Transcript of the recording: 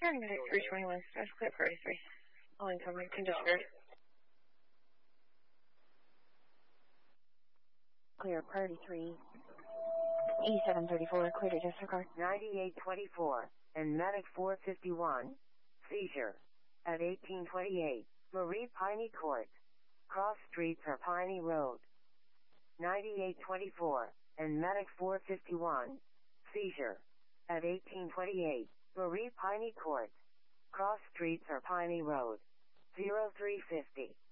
Fahrenheit 321, special clear priority 3. All incoming conditioner. Clear priority 3. 8734, clear to disregard. 9824, and medic 451, seizure. At 1828, Marie Piney Court. Cross streets or Piney Road. 9824, and medic 451, seizure. At 1828, Marie Piney Court. Cross streets or Piney Road. 0350.